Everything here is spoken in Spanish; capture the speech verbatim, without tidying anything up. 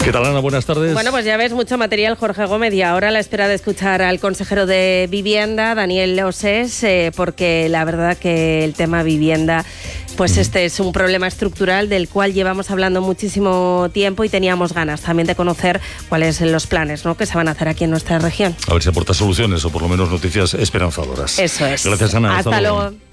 ¿Qué tal, Ana? Buenas tardes. Bueno, pues ya ves, mucho material, Jorge Gómez, y ahora a la espera de escuchar al consejero de Vivienda, Daniel Osés, eh, porque la verdad que el tema vivienda, pues este es un problema estructural del cual llevamos hablando muchísimo tiempo y teníamos ganas también de conocer cuáles son los planes, ¿no?, que se van a hacer aquí en nuestra región. A ver si aporta soluciones o por lo menos noticias esperanzadoras. Eso es. Gracias, Ana. Hasta, Hasta luego. luego.